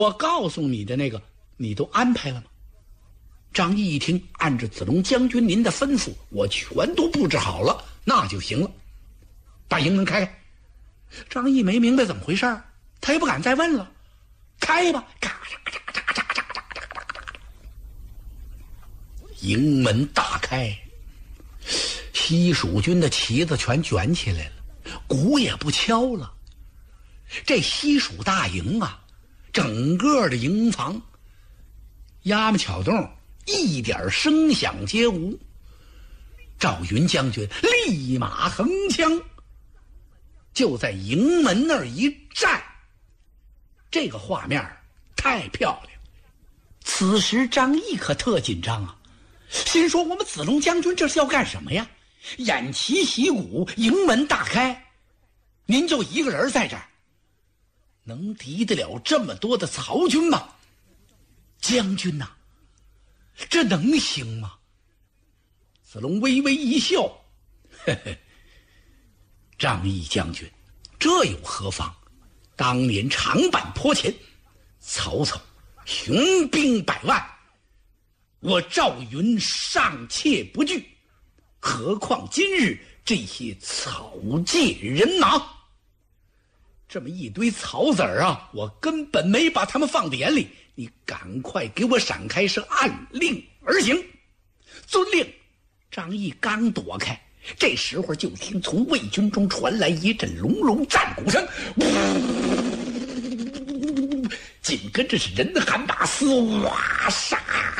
我告诉你的那个，你都安排了吗？张毅一听，按照子龙将军您的吩咐，我全都布置好了，那就行了。把营门开开。张毅没明白怎么回事，他也不敢再问了。开吧！营门大开，西蜀军的旗子全卷起来了，鼓也不敲了。这西蜀大营啊，整个的营房衙门巧洞一点声响皆无。赵云将军立马横枪，就在营门那儿一站，这个画面太漂亮。此时张毅可特紧张啊，心说我们子龙将军这是要干什么呀？偃旗息鼓，营门大开，您就一个人在这儿，能敌得了这么多的曹军吗？将军呐，这能行吗？子龙微微一笑，呵呵，张毅将军，这又何妨？当年长坂坡前，曹操雄兵100万，我赵云尚且不惧，何况今日这些草芥人马？这么一堆草籽儿啊，我根本没把他们放在眼里。你赶快给我闪开，是按令而行。遵令。张毅刚躲开，这时候就听从魏军中传来一阵隆隆战鼓声，紧跟着是人喊打嘶，哇杀！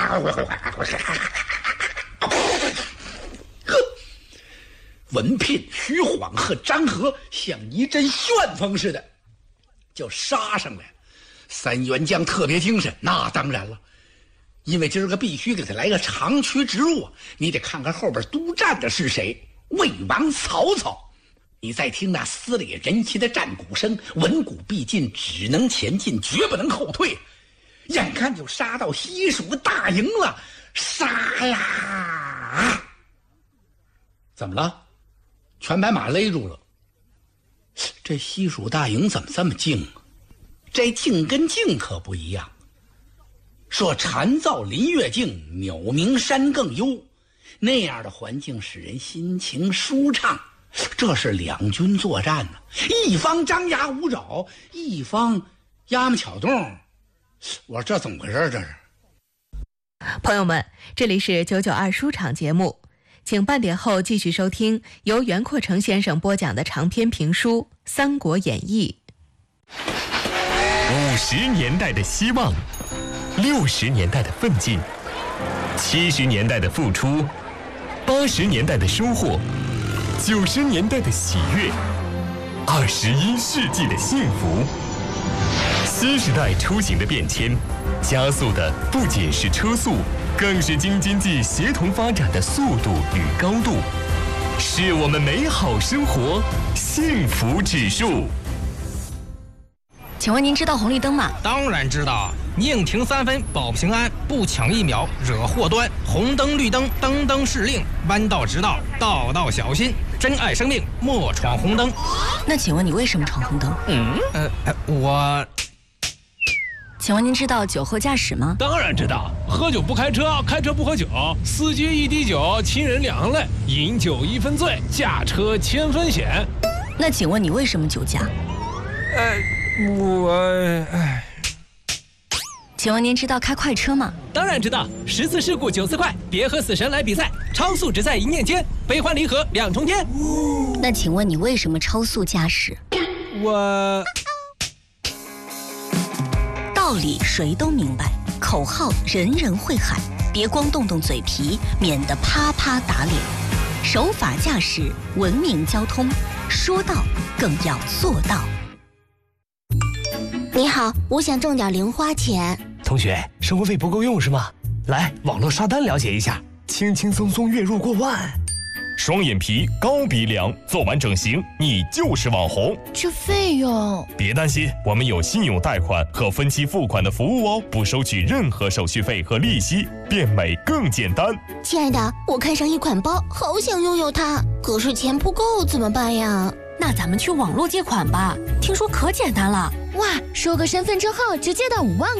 文聘、徐晃和张合像一阵旋风似的就杀上来了。三员将特别精神，那当然了，因为今儿个必须给他来个长驱直入啊！你得看看后边督战的是谁，魏王曹操。你再听那撕裂人心的战鼓声，闻鼓必进，只能前进，绝不能后退。眼看就杀到西蜀大营了，杀呀！怎么了？全把马勒住了。这西蜀大营怎么这么静啊？这静跟静可不一样。说蝉噪林月静，鸟鸣山更幽，那样的环境使人心情舒畅。这是两军作战呢，一方张牙舞爪，一方衙门巧动。我说这怎么回事？这是。 朋友们，这里是992书场节目，请半点后继续收听由袁阔成先生播讲的长篇评书《三国演义》。 50年代的希望，60年代的奋进，70年代的付出，80年代的收获，90年代的喜悦，21世纪的幸福。新时代出行的变迁，加速的不仅是车速，更是京津冀协同发展的速度与高度，是我们美好生活幸福指数。 请问您知道红绿灯吗？ 当然知道，宁停3分保平安，不抢1秒惹祸端。红灯绿灯灯灯是令，弯道直道道道小心。珍爱生命，莫闯红灯。 那请问你为什么闯红灯？ 我。 请问您知道酒后驾驶吗？ 当然知道，喝酒不开车，开车不喝酒，司机一滴酒，亲人2行泪，饮酒1分醉，驾车1000分险。 那请问你为什么酒驾？请问您知道开快车吗？ 当然知道，10次事故9次快，别和死神来比赛，超速只在一念间，悲欢离合2重天。 那请问你为什么超速驾驶？ 我道理谁都明白，口号人人会喊，别光动动嘴皮，免得啪啪打脸。守法驾驶，文明交通，说到更要做到。 你好，我想挣点零花钱。 同学，生活费不够用是吗？来，网络刷单了解一下，轻轻松松月入过万。 双眼皮、高鼻梁，做完整形你就是网红。 这费用？ 别担心，我们有信用贷款和分期付款的服务哦，不收取任何手续费和利息，变美更简单。 亲爱的，我看上一款包，好想拥有它，可是钱不够怎么办呀？ 那咱们去网络借款吧，听说可简单了。 哇，收个身份证号就借到5万